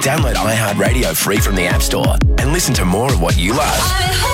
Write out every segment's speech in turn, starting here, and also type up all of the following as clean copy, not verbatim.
Download iHeartRadio free from the App Store and listen to more of what you love.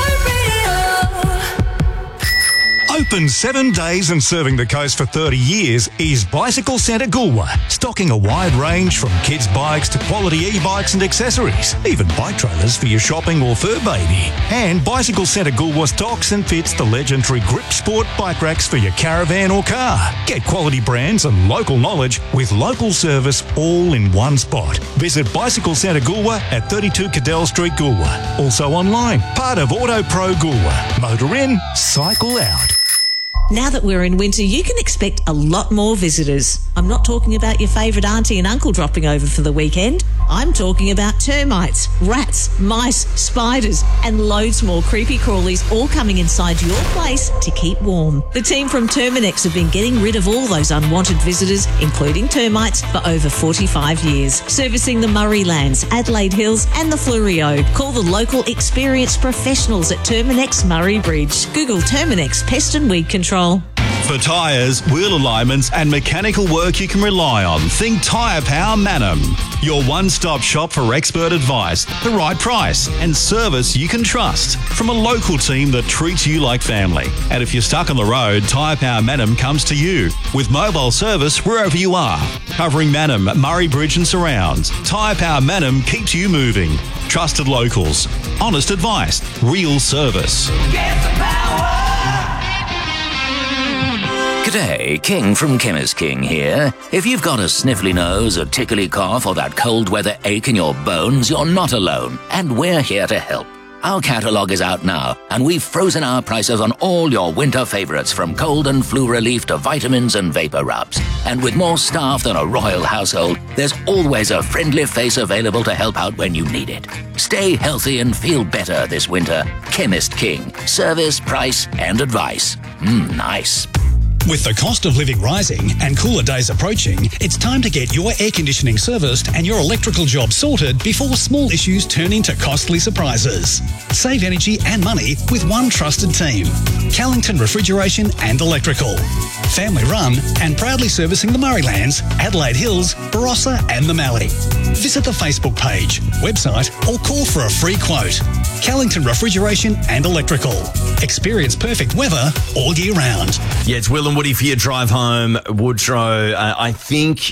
Open 7 days and serving the coast for 30 years is Bicycle Centre Goolwa, stocking a wide range from kids' bikes to quality e-bikes and accessories, even bike trailers for your shopping or fur baby. And Bicycle Centre Goolwa stocks and fits the legendary Grip Sport bike racks for your caravan or car. Get quality brands and local knowledge with local service all in one spot. Visit Bicycle Centre Goolwa at 32 Cadell Street, Goolwa. Also online, part of Auto Pro Goolwa. Motor in, cycle out. Now that we're in winter, you can expect a lot more visitors. I'm not talking about your favourite auntie and uncle dropping over for the weekend. I'm talking about termites, rats, mice, spiders, and loads more creepy crawlies all coming inside your place to keep warm. The team from Terminex have been getting rid of all those unwanted visitors, including termites, for over 45 years. Servicing the Murray Lands, Adelaide Hills and the Fleurieu. Call the local experienced professionals at Terminex Murray Bridge. Google Terminex Pest and Weed Control. For tyres, wheel alignments and mechanical work you can rely on, think Tyre Power Manham. Your one-stop shop for expert advice, the right price and service you can trust from a local team that treats you like family. And if you're stuck on the road, Tyre Power Manham comes to you with mobile service wherever you are. Covering Manham, Murray Bridge and surrounds, Tyre Power Manham keeps you moving. Trusted locals, honest advice, real service. Get the power! G'day, King from Chemist King here. If you've got a sniffly nose, a tickly cough, or that cold weather ache in your bones, you're not alone, and we're here to help. Our catalogue is out now, and we've frozen our prices on all your winter favourites, from cold and flu relief to vitamins and vapour rubs. And with more staff than a royal household, there's always a friendly face available to help out when you need it. Stay healthy and feel better this winter. Chemist King. Service, price, and advice. Nice. With the cost of living rising and cooler days approaching, it's time to get your air conditioning serviced and your electrical job sorted before small issues turn into costly surprises. Save energy and money with one trusted team. Callington Refrigeration and Electrical. Family run and proudly servicing the Murraylands, Adelaide Hills, Barossa and the Mallee. Visit the Facebook page, website or call for a free quote. Callington Refrigeration and Electrical. Experience perfect weather all year round. Yeah, it's Will and Woody for your drive home, Woodrow. I think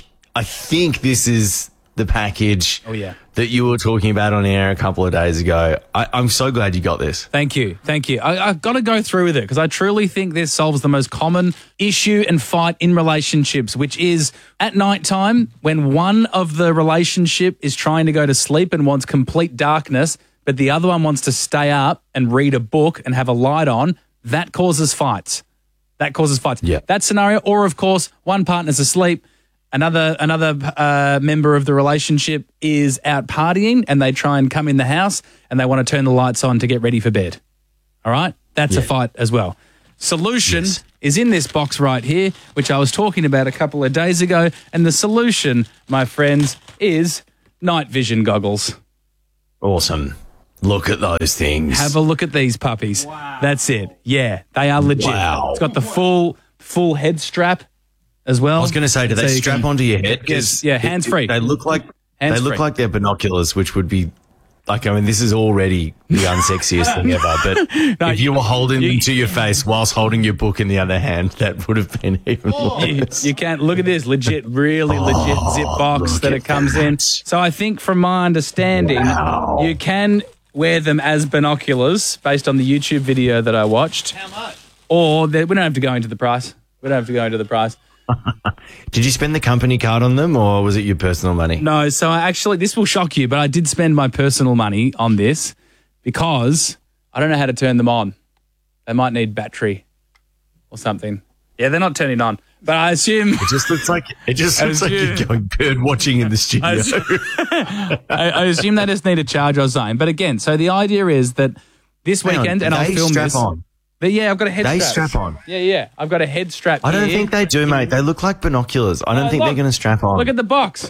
this is the package that you were talking about on air a couple of days ago. I'm so glad you got this. Thank you. I've got to go through with it because I truly think this solves the most common issue and fight in relationships, which is at night time when one of the relationship is trying to go to sleep and wants complete darkness, but the other one wants to stay up and read a book and have a light on. That causes fights. Yeah. That scenario, or of course, one partner's asleep, another member of the relationship is out partying, and they try and come in the house and they want to turn the lights on to get ready for bed. All right, that's a fight as well. Solution is in this box right here, which I was talking about a couple of days ago, and the solution, my friends, is night vision goggles. Awesome. Look at those things. Have a look at these puppies. Wow. That's it. Yeah, they are legit. Wow. It's got the full head strap as well. I was going to say, do they strap onto your head? Yeah, hands-free. They look like they're binoculars, which would be like, I mean, this is already the unsexiest thing ever. But if you were holding them to your face whilst holding your book in the other hand, that would have been even worse. You can't look at this really legit zip box that it comes in. So I think, from my understanding, you can wear them as binoculars based on the YouTube video that I watched. How much? Or we don't have to go into the price. Did you spend the company card on them, or was it your personal money? No, so this will shock you, but I did spend my personal money on this because I don't know how to turn them on. They might need battery or something. Yeah, they're not turning on. But I assume it just looks like you're going bird watching in the studio. I assume they just need a charge or something. But again, so the idea is that this weekend, and I'll film this. But yeah, I've got a head strap. They strap on. Yeah. I've got a head strap. I don't think they do, mate. They look like binoculars. I don't think they're going to strap on. Look at the box.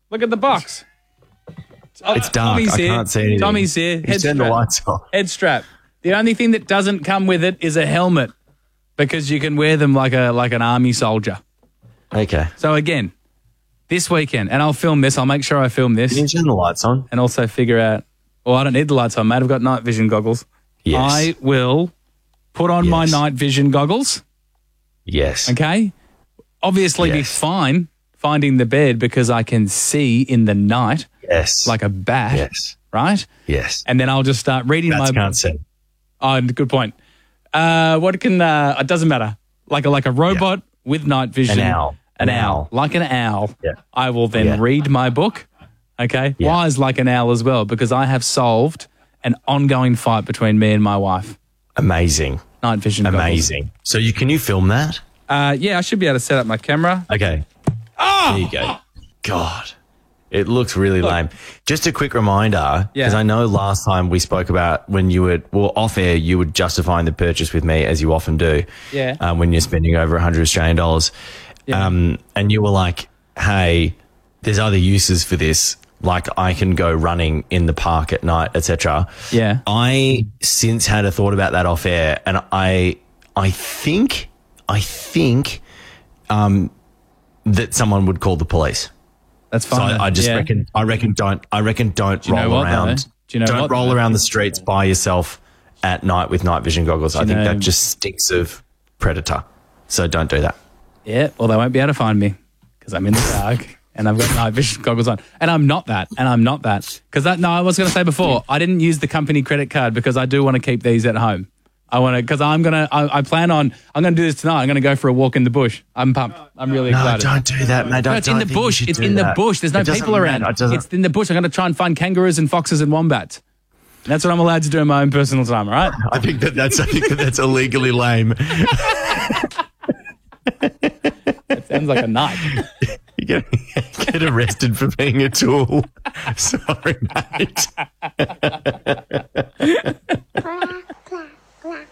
It's dark. I can't see anything. Tommy's here. Head turn the lights off. Head strap. The only thing that doesn't come with it is a helmet, because you can wear them like an army soldier. Okay. So again, this weekend, and I'll film this. I'll make sure I film this. Can you turn the lights on? And also figure out, well, I don't need the lights on, mate. I've got night vision goggles. Yes. I will put on my night vision goggles. Yes. Okay? Obviously be fine finding the bed because I can see in the night. Yes. Like a bat. Yes. Right? Yes. And then I'll just start reading Bats can't see. Oh, good point. It doesn't matter. Like a robot with night vision. An owl. An owl. Like an owl. Yeah. I will then read my book. Okay? Yeah. Wise like an owl as well, because I have solved an ongoing fight between me and my wife. Amazing. Night vision goggles. Amazing. So can you film that? Yeah, I should be able to set up my camera. Okay. There you go. God. It looks really lame. Just a quick reminder, because I know last time we spoke about when you were, off air, you were justifying the purchase with me, as you often do. Yeah. When you're spending over $100 Australian. Yeah. And you were like, hey, there's other uses for this. Like I can go running in the park at night, etc. Yeah. I since had a thought about that off air, and I think that someone would call the police. That's fine. So I just reckon don't roll around. Don't roll around the streets by yourself at night with night vision goggles. I think that just stinks of predator. So don't do that. Yeah, well, they won't be able to find me because I'm in the dark and I've got night vision goggles on. And I'm not that. Because I was going to say before, I didn't use the company credit card because I do want to keep these at home. Because I'm going to do this tonight. I'm going to go for a walk in the bush. I'm pumped. I'm really excited. No, don't do that, mate. It's in the bush. It's in the bush. There's no people around. It's in the bush. I'm going to try and find kangaroos and foxes and wombats. That's what I'm allowed to do in my own personal time, all right? I think that's illegally lame. It sounds like a knife. You get arrested for being a tool. Sorry, mate.